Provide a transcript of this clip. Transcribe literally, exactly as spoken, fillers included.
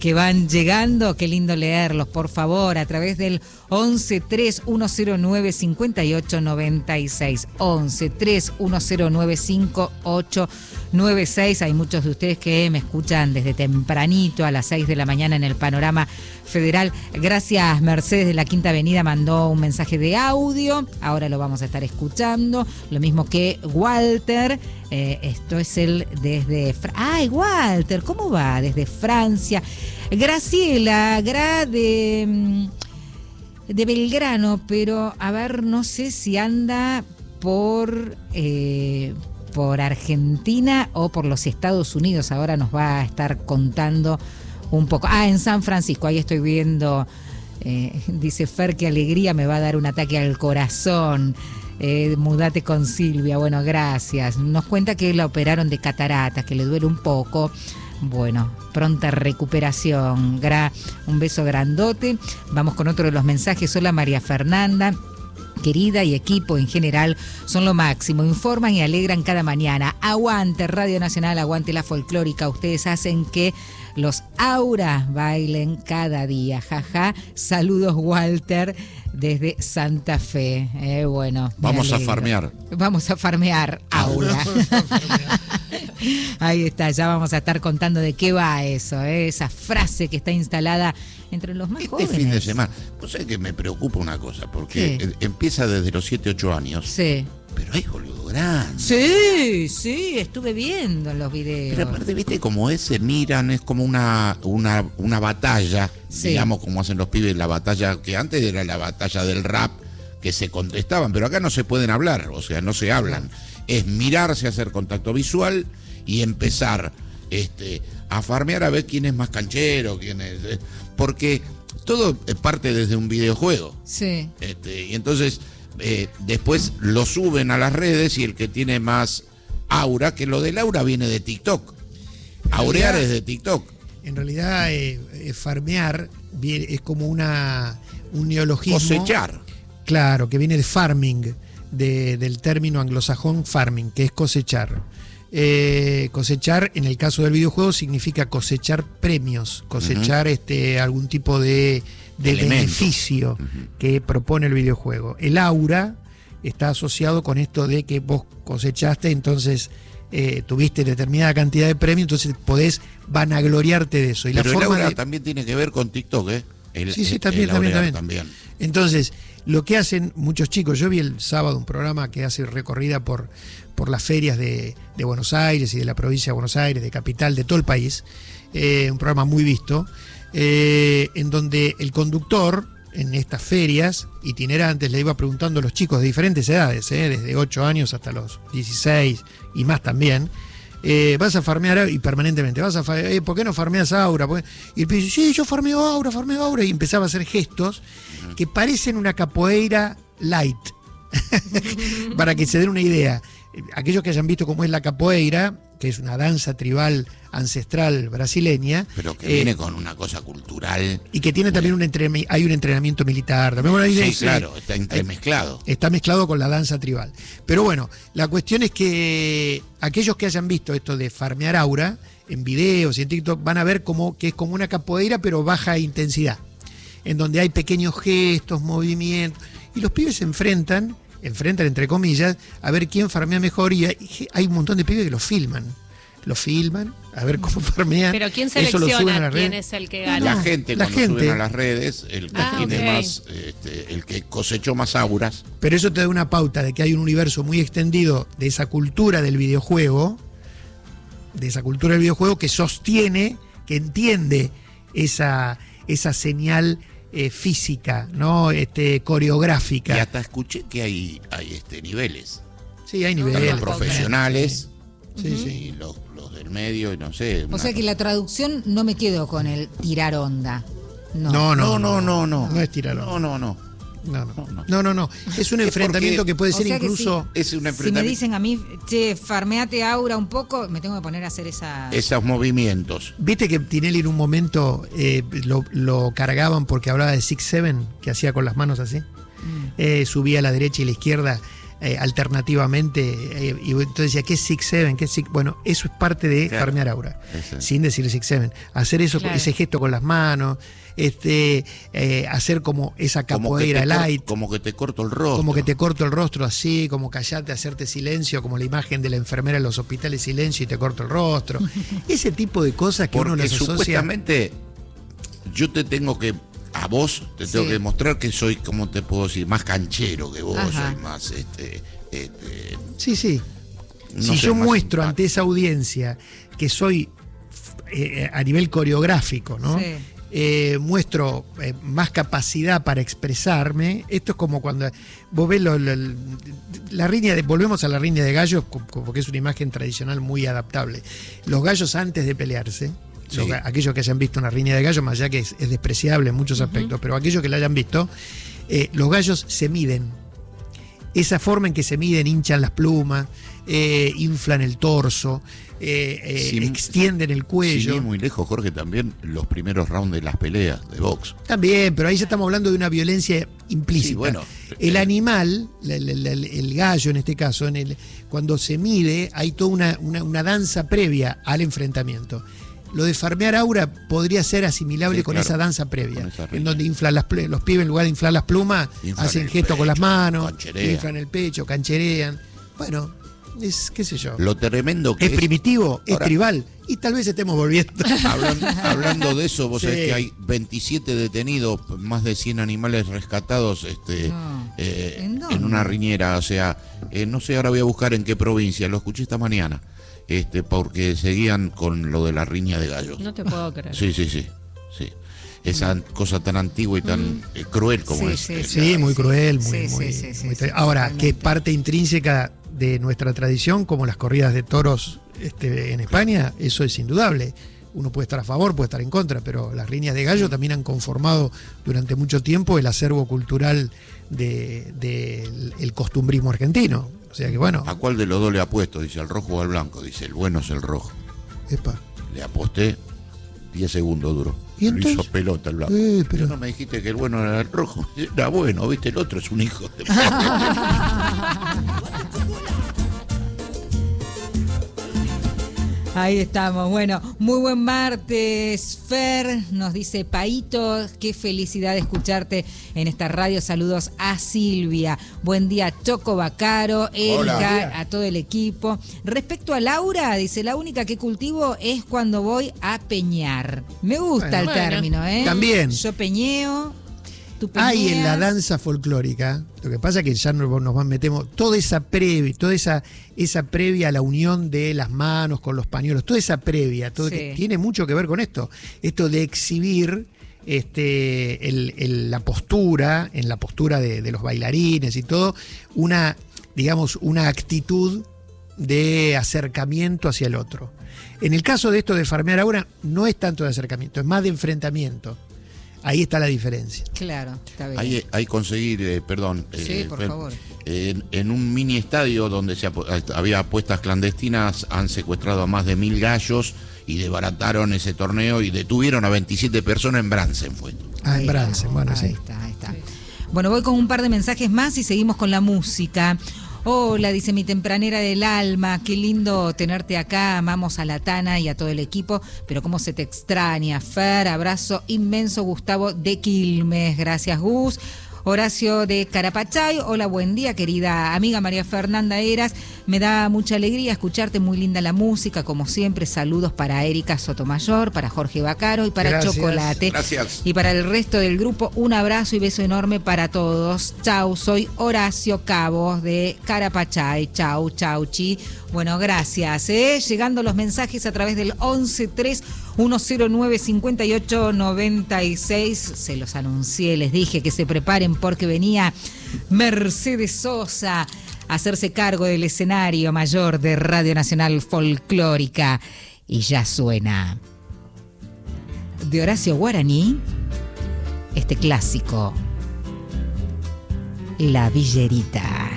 que van llegando. Qué lindo leerlos, por favor, a través del once tres uno cero nueve cinco ocho nueve seis. once tres uno cero nueve cinco ocho nueve seis. Hay muchos de ustedes que me escuchan desde tempranito, a las seis de la mañana en el Panorama Federal. Gracias, Mercedes de la Quinta Avenida mandó un mensaje de audio. Ahora lo vamos a estar escuchando. Lo mismo que Walter. Eh, esto es el desde... Fra- ¡Ay, Walter! ¿Cómo va? Desde Francia. Graciela, Gra de... de Belgrano, pero a ver, no sé si anda por... Eh, por Argentina o por los Estados Unidos. Ahora nos va a estar contando un poco. Ah, en San Francisco, ahí estoy viendo, eh, dice Fer, qué alegría, me va a dar un ataque al corazón. Eh, mudate con Silvia. Bueno, gracias. Nos cuenta que la operaron de cataratas, que le duele un poco. Bueno, pronta recuperación. Gra- un beso grandote. Vamos con otro de los mensajes. Hola, María Fernanda. Querida y equipo en general son lo máximo, informan y alegran cada mañana. Aguante Radio Nacional, aguante la folclórica. Ustedes hacen que los Aura bailen cada día. Jaja. Saludos, Walter, desde Santa Fe. Eh, bueno, vamos a farmear. Vamos a farmear Aura. Ahí está, ya vamos a estar contando de qué va eso, ¿eh? Esa frase que está instalada entre los más este jóvenes. Fin de semana. Vos sabés que me preocupa una cosa, porque ¿qué? Empieza desde los siete, ocho años. Sí. Pero hay boludo grande. Sí, sí, estuve viendo en los videos. Pero aparte, viste, como es, se miran, es como una, una, una batalla, sí. Digamos, como hacen los pibes, la batalla que antes era la batalla del rap, que se contestaban, pero acá no se pueden hablar, o sea, no se hablan. Es mirarse, hacer contacto visual y empezar este, a farmear a ver quién es más canchero, quién es... Porque todo parte desde un videojuego. Sí. Este, y entonces eh, después lo suben a las redes y el que tiene más aura, que lo del aura viene de TikTok. Aurear es de TikTok. En realidad eh, eh, farmear viene, es como una un neologismo. Cosechar. Claro, que viene de farming, de, del término anglosajón farming, que es cosechar. Eh, cosechar, en el caso del videojuego, significa cosechar premios, cosechar uh-huh. este, algún tipo de, de beneficio uh-huh. que propone el videojuego. El aura está asociado con esto de que vos cosechaste, entonces eh, tuviste determinada cantidad de premios, entonces podés vanagloriarte de eso. Y Pero la el forma aura de... también tiene que ver con TikTok, ¿eh? El, sí, sí, el, también, el también, también, también. Entonces, lo que hacen muchos chicos, yo vi el sábado un programa que hace recorrida por, por las ferias de, de Buenos Aires y de la provincia de Buenos Aires, de Capital, de todo el país, eh, un programa muy visto, eh, en donde el conductor en estas ferias itinerantes le iba preguntando a los chicos de diferentes edades, eh, desde ocho años hasta los dieciséis y más también, Eh, vas a farmear y permanentemente, vas a farmear, eh, ¿por qué no farmeas Aura? Y el pibe dice, sí, yo farmeo Aura, farmeo Aura, y empezaba a hacer gestos que parecen una capoeira light. Para que se den una idea, aquellos que hayan visto cómo es la capoeira, que es una danza tribal ancestral brasileña, pero que eh, viene con una cosa cultural y que tiene también un entrenamiento, hay un entrenamiento militar también. Bueno, ahí sí, es, claro, está entremezclado. Está mezclado con la danza tribal. Pero bueno, la cuestión es que aquellos que hayan visto esto de farmear aura en videos y en TikTok van a ver como que es como una capoeira pero baja intensidad, en donde hay pequeños gestos, movimientos, y los pibes se enfrentan enfrentan entre comillas a ver quién farmea mejor, y hay, hay un montón de pibes que lo filman lo filman a ver cómo farmean. Pero ¿quién eso lo suben a selecciona la quién red. es el que gana? La gente la cuando gente. suben a las redes, el que Ah, tiene okay. más, este, el que cosechó más auras. Pero eso te da una pauta de que hay un universo muy extendido de esa cultura del videojuego, de esa cultura del videojuego que sostiene, que entiende esa, esa señal eh, física, ¿no? Este, coreográfica. Y hasta escuché que hay, hay este, niveles. Sí, hay Están niveles. los profesionales Sí, y sí. los, los del medio, y no sé. O una- sea que la traducción no me quedo con el tirar onda. No. No, No, no, no, no. No es tirarlo. No, no, no. No, no. no. No, no, no. Es un Es enfrentamiento porque- que puede O ser sea que incluso. Es un Si me enfrentamiento. dicen a mí, che, farmeate Aura un poco, me tengo que poner a hacer esa... Esos movimientos. Viste que Tinelli en un momento eh, lo, lo cargaban porque hablaba de Six Seven, que hacía con las manos así. Mm. Eh, subía a la derecha y la izquierda. eh, alternativamente, eh, y entonces decía, ¿qué es Six Seven? ¿Qué es Six? Bueno, eso es parte de claro. farmear aura, Ese. sin decir Six Seven. Hacer eso, Claro. ese gesto con las manos, este, eh, hacer como esa capoeira como que te light. cor- como que te corto el rostro. Como que te corto el rostro así, como callate, hacerte silencio, como la imagen de la enfermera en los hospitales, silencio y te corto el rostro. Ese tipo de cosas que uno Porque las asocia. supuestamente yo te tengo que, a vos, te tengo Sí. que demostrar que soy, ¿cómo te puedo decir? Más canchero que vos, Ajá. soy más, este, este, Sí, sí. no si sé, yo más muestro simpático. ante esa audiencia que soy eh, a nivel coreográfico, ¿no? Sí. Eh, muestro eh, más capacidad para expresarme. Esto es como cuando vos ves lo- lo- la riña de, volvemos a la riña de gallos, co- co- porque es una imagen tradicional muy adaptable. Los gallos antes de pelearse, Sí. los ga- aquellos que hayan visto una riña de gallos, más allá que es, es despreciable en muchos aspectos, pero aquellos que la hayan visto, eh, los gallos se miden. Esa forma en que se miden, hinchan las plumas, eh, inflan el torso, eh, eh, Sin- extienden el cuello. Sin ir muy lejos, Jorge, también los primeros rounds de las peleas de box. También, pero ahí ya estamos hablando de una violencia implícita. Sí, bueno, el eh, animal, la- la- la- el gallo en este caso, en el, cuando se mide, hay toda una, una- una danza previa al enfrentamiento. Lo de farmear aura podría ser asimilable Sí, con claro, esa danza previa, con esa en riña. donde inflan las ple- los pibes en lugar de inflar las plumas, Inflan hacen el gestos con las pecho, manos, cancherean. inflan el pecho, cancherean. Bueno, es qué sé yo. Lo tremendo que Es es. primitivo, es Ahora- tribal, y tal vez estemos volviendo. Hablan- hablando de eso, vos Sí. sabés que hay veintisiete detenidos, más de cien animales rescatados este, No. eh, ¿En dónde? en una riñera. O sea, eh, no sé, ahora voy a buscar en qué provincia, lo escuché esta mañana, este, porque seguían con lo de la riña de gallos. No te puedo creer. Sí, sí, sí, sí. Esa cosa tan antigua y tan eh, cruel como Sí, es. sí, eh, Sí, muy cruel, muy, Sí, sí, muy, sí, sí, muy sí, tra- Ahora, totalmente. que es parte intrínseca de nuestra tradición, como las corridas de toros este, en España, eso es indudable. Uno puede estar a favor, puede estar en contra, pero las riñas de gallo también han conformado durante mucho tiempo el acervo cultural del de, de el costumbrismo argentino. O sea que bueno, ¿A cuál de los dos le apuesto? Dice, al rojo o al blanco. Dice, el bueno es el rojo. epa. Le aposté, diez segundos duró. ¿Y Lo entonces? hizo pelota el blanco. Eh, Pero pero no me dijiste que el bueno era el rojo. Era bueno, viste, el otro es un hijo de... Ahí estamos. Bueno, muy buen martes, Fer. Nos dice Paito, qué felicidad de escucharte en esta radio. Saludos a Silvia. Buen día, Choco Bacaro, Erika, Hola. a todo el equipo. Respecto a Laura, dice, la única que cultivo es cuando voy a peñar. Me gusta Bueno. el Bueno. término, ¿eh? También. Yo peñeo. Tú hay en la peñeas. danza folclórica, lo que pasa es que ya nos, nos metemos, toda esa previa, toda esa, esa previa a la unión de las manos con los pañuelos, toda esa previa, todo Sí. que tiene mucho que ver con esto, esto de exhibir este, el- el- la postura, en la postura de, de los bailarines y todo, una, digamos, una actitud de acercamiento hacia el otro. En el caso de esto de farmear ahora, no es tanto de acercamiento, es más de enfrentamiento. Ahí está la diferencia. Claro, está bien. Hay, hay conseguir, eh, perdón. Sí, eh, por Fer, favor. En, en un mini estadio donde se apo- había apuestas clandestinas, han secuestrado a más de mil gallos y desbarataron ese torneo y detuvieron a veintisiete personas en Bransen, fue. Ah, Ahí en Bransen, está, bueno, ahí sí. está, ahí está. Bueno, voy con un par de mensajes más y seguimos con la música. Hola, dice mi tempranera del alma, qué lindo tenerte acá, amamos a la Tana y a todo el equipo, pero cómo se te extraña, Fer, abrazo inmenso, Gustavo de Quilmes, gracias Gus. Horacio de Carapachay, hola, buen día, querida amiga María Fernanda Eras, me da mucha alegría escucharte, muy linda la música, como siempre, saludos para Erika Sotomayor, para Jorge Bacaro y para Gracias. Chocolate. Gracias. Y para el resto del grupo, un abrazo y beso enorme para todos. Chau, soy Horacio Cabos de Carapachay. Chau, chau, chi. Bueno, gracias. ¿eh? Llegando los mensajes a través del once tres uno cero nueve cinco ocho nueve seis. Se los anuncié, les dije que se preparen porque venía Mercedes Sosa a hacerse cargo del escenario mayor de Radio Nacional Folclórica. Y ya suena de Horacio Guaraní, este clásico, La Villerita.